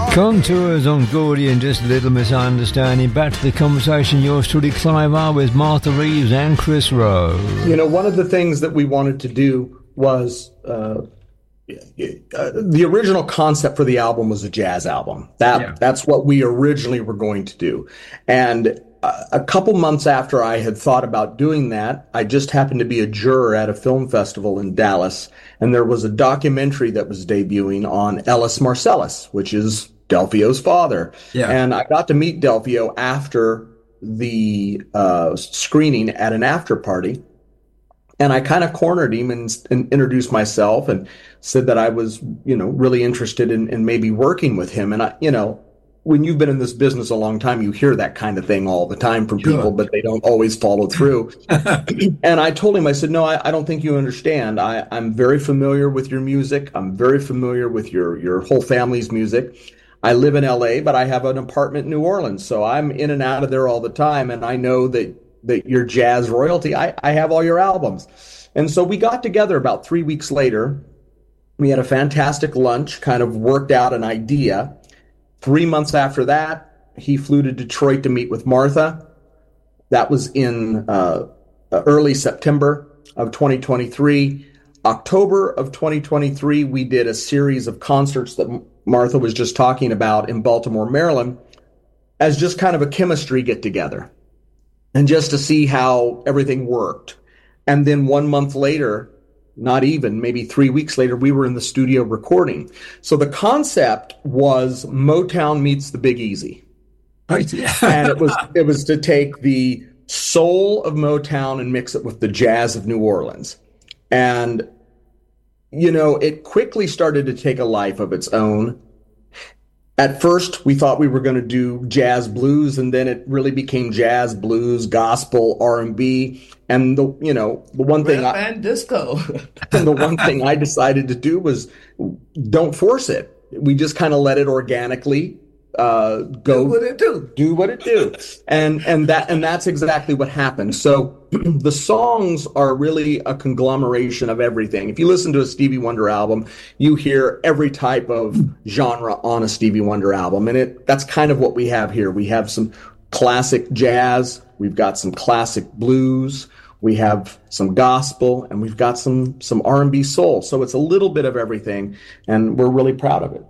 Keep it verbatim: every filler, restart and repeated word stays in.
Contours on Gordy and Just a Little Misunderstanding. Back to the conversation. Yours truly, Clive R, with Martha Reeves and Chris Rowe. You know, one of the things that we wanted to do was uh, uh, the original concept for the album was a jazz album. That yeah. That's what we originally were going to do. And uh, a couple months after I had thought about doing that, I just happened to be a juror at a film festival in Dallas, and there was a documentary that was debuting on Ellis Marsalis, which is Delfeayo's father. Yeah. And I got to meet Delfeayo after the uh, screening at an after party. And I kind of cornered him and, and introduced myself and said that I was, you know, really interested in, in maybe working with him. And I, you know, when you've been in this business a long time, you hear that kind of thing all the time from sure. people, but they don't always follow through. And I told him, I said, no, I, I don't think you understand. I, I'm very familiar with your music. I'm very familiar with your, your whole family's music. I live in L A, but I have an apartment in New Orleans. So I'm in and out of there all the time. And I know that, that you're jazz royalty. I, I have all your albums. And so we got together about three weeks later. We had a fantastic lunch, kind of worked out an idea. Three months after that, he flew to Detroit to meet with Martha. That was in uh, early September of twenty twenty-three. October of twenty twenty-three, we did a series of concerts that Martha was just talking about in Baltimore, Maryland, as just kind of a chemistry get-together and just to see how everything worked. And then one month later, not even, maybe three weeks later, we were in the studio recording. So the concept was Motown meets the Big Easy. Right. Yeah. And it was it was to take the soul of Motown and mix it with the jazz of New Orleans. And, you know, it quickly started to take a life of its own. At first, we thought we were going to do jazz blues, and then it really became jazz, blues, gospel, R and B. And the you know the one thing Rap I, and disco. and the one thing I decided to do was don't force it. We just kind of let it organically uh, go. Do what it do. Do what it do. And and that and that's exactly what happened. So the songs are really a conglomeration of everything. If you listen to a Stevie Wonder album, you hear every type of genre on a Stevie Wonder album, and it that's kind of what we have here. We have some classic jazz, we've got some classic blues, we have some gospel, and we've got some some R and B soul. So it's a little bit of everything, and we're really proud of it.